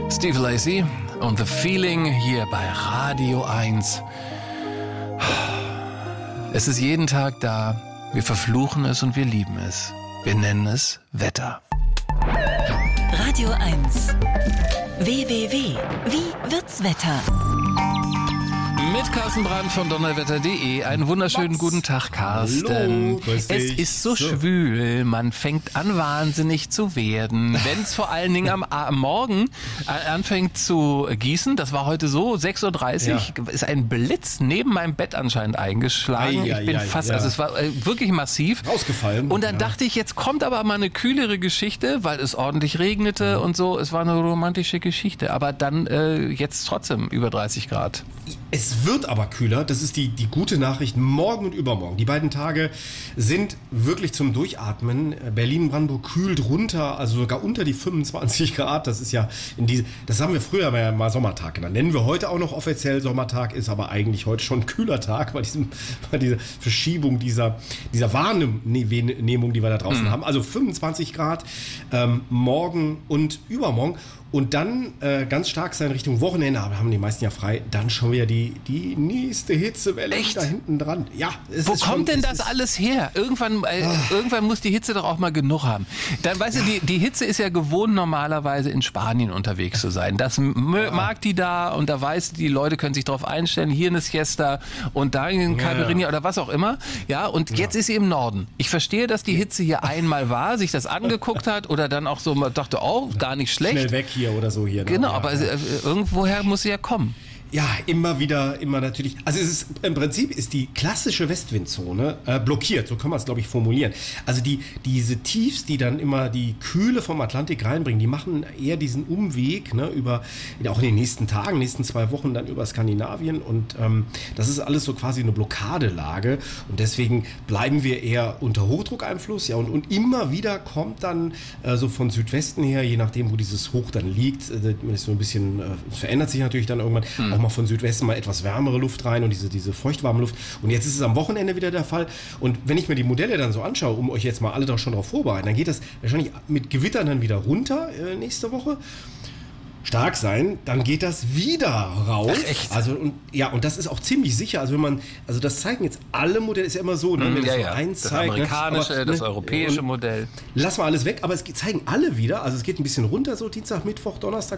Steve Lacy und The Feeling hier bei Radio 1. Es ist jeden Tag da. Wir verfluchen es und wir lieben es. Wir nennen es Wetter. Radio 1. www. Wie wird's Wetter? Mit Carsten Brandt von donnerwetter.de. Einen wunderschönen guten Tag, Carsten. Hallo, grüß dich. Es ist so schwül, man fängt an wahnsinnig zu werden. Wenn es vor allen Dingen am Morgen anfängt zu gießen, das war heute so, 6.30 Uhr, ist ein Blitz neben meinem Bett anscheinend eingeschlagen. Ich bin fast, also es war wirklich massiv. Rausgefallen. Und dann dachte ich, jetzt kommt aber mal eine kühlere Geschichte, weil es ordentlich regnete und so. Es war eine romantische Geschichte, aber dann jetzt trotzdem über 30 Grad. Es wird aber kühler, das ist die gute Nachricht, morgen und übermorgen. Die beiden Tage sind wirklich zum Durchatmen. Berlin-Brandenburg kühlt runter, also sogar unter die 25 Grad. Das ist ja das haben wir früher mal Sommertag genannt. Nennen wir heute auch noch offiziell Sommertag, ist aber eigentlich heute schon ein kühler Tag, bei dieser Verschiebung dieser Wahrnehmung, die wir da draußen haben. Also 25 Grad morgen und übermorgen. Und dann ganz stark sein Richtung Wochenende, aber haben die meisten ja frei, dann schon wieder die nächste Hitzewelle da hinten dran. Ja, Wo kommt denn das alles her? Irgendwann muss die Hitze doch auch mal genug haben. Dann weißt du, die Hitze ist ja gewohnt, normalerweise in Spanien unterwegs zu sein. Das mag die da und da weiß die Leute können sich drauf einstellen, hier eine Siesta und da in Caipirinha oder was auch immer. Ja, und jetzt ist sie im Norden. Ich verstehe, dass die Hitze hier einmal war, sich das angeguckt hat oder dann auch so dachte, oh, gar nicht schlecht. Schnell weg hier oder so hier. Genau, aber irgendwoher muss sie ja kommen. Ja, immer natürlich. Also im Prinzip ist die klassische Westwindzone blockiert, so kann man es, glaube ich, formulieren. Also diese Tiefs, die dann immer die Kühle vom Atlantik reinbringen, die machen eher diesen Umweg, ne, auch in den nächsten Tagen, nächsten 2 Wochen dann über Skandinavien und das ist alles so quasi eine Blockadelage und deswegen bleiben wir eher unter Hochdruckeinfluss, ja, und immer wieder kommt dann so von Südwesten her, je nachdem, wo dieses Hoch dann liegt, ist so ein bisschen, verändert sich natürlich dann irgendwann, auch mal von Südwesten mal etwas wärmere Luft rein und diese feuchtwarme Luft. Und jetzt ist es am Wochenende wieder der Fall. Und wenn ich mir die Modelle dann so anschaue, um euch jetzt mal alle schon darauf vorbereiten, dann geht das wahrscheinlich mit Gewittern dann wieder runter nächste Woche. Stark sein, dann geht das wieder raus. Ach, echt? Also und das ist auch ziemlich sicher. Also das zeigen jetzt alle Modelle, ist ja immer so, wenn das so eins das zeigt, amerikanische, das europäische Modell. Lass mal alles weg, aber es zeigen alle wieder. Also es geht ein bisschen runter, so Dienstag, Mittwoch, Donnerstag,